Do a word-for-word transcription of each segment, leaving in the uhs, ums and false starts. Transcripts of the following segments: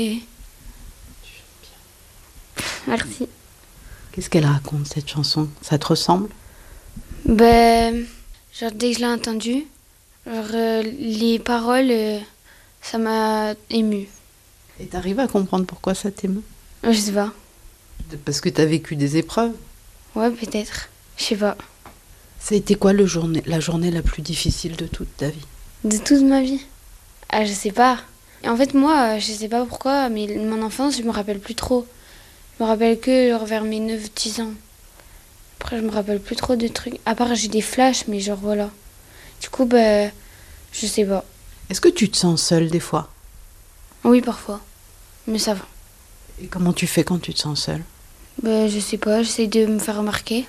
Et... Merci. Qu'est-ce qu'elle raconte, cette chanson? Ça te ressemble? Ben, genre dès que je l'ai entendue, genre, euh, les paroles, euh, ça m'a émue. Et t'arrives à comprendre pourquoi ça t'émeut? Je sais pas. Parce que t'as vécu des épreuves? Ouais, peut-être. Je sais pas. Ça a été quoi le journée, la journée la plus difficile de toute ta vie? De toute ma vie? Ah, je sais pas. Et en fait, moi, je sais pas pourquoi, mais mon enfance, je me rappelle plus trop. Je me rappelle que genre, vers mes neuf dix ans. Après, je me rappelle plus trop de trucs. À part, j'ai des flashs, mais genre voilà. Du coup, ben, je sais pas. Est-ce que tu te sens seule des fois? Oui, parfois. Mais ça va. Et comment tu fais quand tu te sens seule? Ben, je sais pas, j'essaie de me faire remarquer.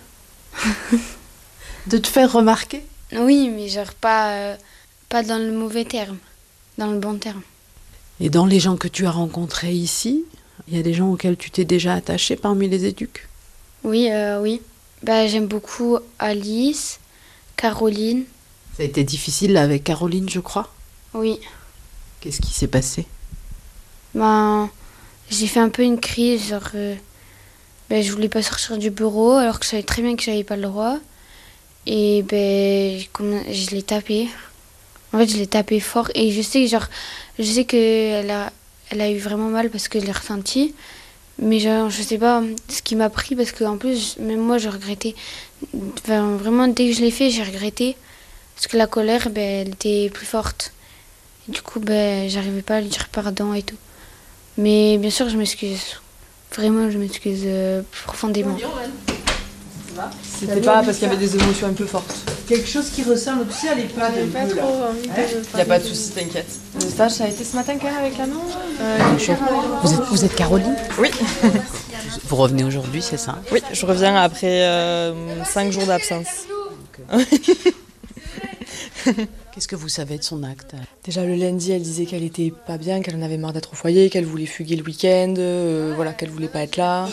De te faire remarquer? Oui, mais genre pas, euh, pas dans le mauvais terme, dans le bon terme. Et dans les gens que tu as rencontrés ici, il y a des gens auxquels tu t'es déjà attachée parmi les éduques? Oui, euh, oui. Ben, j'aime beaucoup Alice, Caroline. Ça a été difficile là, avec Caroline, je crois. Oui. Qu'est-ce qui s'est passé? Ben, j'ai fait un peu une crise, genre, euh, ben, je voulais pas sortir du bureau alors que je savais très bien que j'avais pas le droit. Et ben, j'ai comm- je l'ai tapé. En fait, je l'ai tapé fort et je sais, genre, je sais qu'elle a, elle a eu vraiment mal parce que je l'ai ressenti. Mais genre, je sais pas ce qui m'a pris parce qu'en plus, même moi, je regrettais. Enfin, vraiment, dès que je l'ai fait, j'ai regretté. Parce que la colère, ben, elle était plus forte. Et du coup, ben, j'arrivais pas à lui dire pardon et tout. Mais bien sûr, je m'excuse. Vraiment, je m'excuse euh, profondément. C'était pas parce qu'il y avait des émotions un peu fortes. Quelque chose qui ressemble, tu sais, à l'EHPAD. Il n'y a pas de soucis, t'inquiète. Le stage, ça a été ce matin quand même avec la maman euh, Vous êtes, vous êtes Caroline? Oui. Vous revenez aujourd'hui, c'est ça? Oui, je reviens après euh, cinq jours d'absence. Qu'est-ce que vous savez de son acte? Déjà le lundi, elle disait qu'elle était pas bien, qu'elle en avait marre d'être au foyer, qu'elle voulait fuguer le week-end, euh, voilà, qu'elle voulait pas être là.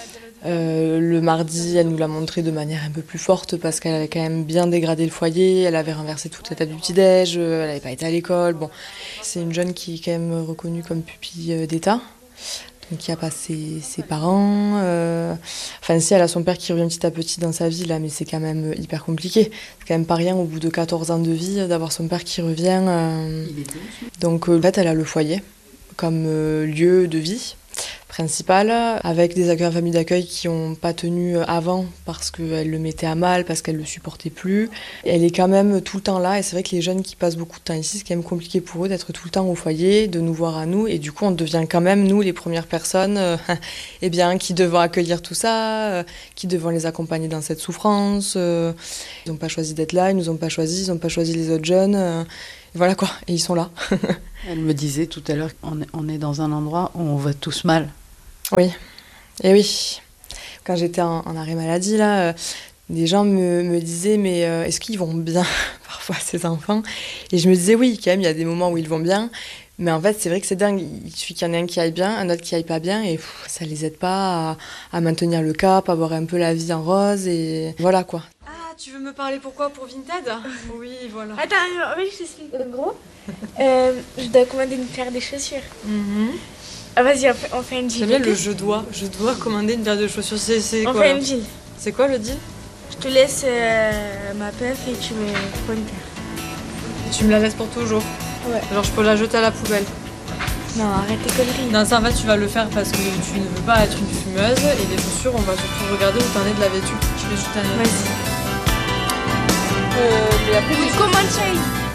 Euh, le mardi, elle nous l'a montré de manière un peu plus forte parce qu'elle avait quand même bien dégradé le foyer, elle avait renversé toute la table du petit-déj, euh, elle n'avait pas été à l'école. Bon, c'est une jeune qui est quand même reconnue comme pupille d'État. Donc il n'y a pas ses, ses parents. Euh... Enfin si, elle a son père qui revient petit à petit dans sa vie, là, mais c'est quand même hyper compliqué. C'est quand même pas rien au bout de quatorze ans de vie d'avoir son père qui revient. Euh... Donc euh, en fait, elle a le foyer comme euh, lieu de vie principal, avec des accueils en famille d'accueil qui n'ont pas tenu avant parce qu'elle le mettait à mal, parce qu'elle ne le supportait plus. Et elle est quand même tout le temps là, et c'est vrai que les jeunes qui passent beaucoup de temps ici, c'est quand même compliqué pour eux d'être tout le temps au foyer, de nous voir à nous, et du coup on devient quand même, nous, les premières personnes euh, eh bien, qui devons accueillir tout ça, euh, qui devons les accompagner dans cette souffrance. Euh, ils n'ont pas choisi d'être là, ils nous ont pas choisi, ils n'ont pas choisi les autres jeunes. Euh, voilà quoi, et ils sont là. Elle me disait tout à l'heure qu'on est, on est dans un endroit où on va tous mal. Oui, et oui. Quand j'étais en, en arrêt maladie, là, euh, des gens me, me disaient, mais euh, est-ce qu'ils vont bien parfois, ces enfants? Et je me disais, oui, quand même, il y a des moments où ils vont bien. Mais en fait, c'est vrai que c'est dingue. Il suffit qu'il y en ait un qui aille bien, un autre qui aille pas bien, et pff, ça les aide pas à, à maintenir le cap, à avoir un peu la vie en rose, et voilà quoi. Ah, tu veux me parler pourquoi? Pour Vinted? Oui, voilà. Attends, oui, je t'explique. En gros, euh, je dois commander une paire de chaussures. Mm-hmm. Ah, vas-y, on fait, on fait un deal. J'aime bien le je dois. Je dois commander une paire de chaussures. C'est, c'est on quoi? fait un deal. C'est quoi le deal? Je te laisse euh, ma pef et tu me prends une paire. Tu me la laisses pour toujours? Ouais. Genre je peux la jeter à la poubelle? Non, arrête tes conneries. Non, ça en fait tu vas le faire parce que tu ne veux pas être une fumeuse. Et les chaussures, on va surtout regarder où t'en es de la vêtue. Je vais jeter à la Vas-y. Euh, mais après, Oui, comment tu